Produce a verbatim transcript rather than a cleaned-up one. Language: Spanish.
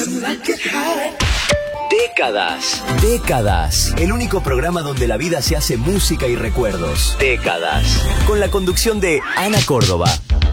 Décadas. Décadas. El único programa donde la vida se hace música y recuerdos. Décadas. Con la conducción de Ana Córdoba,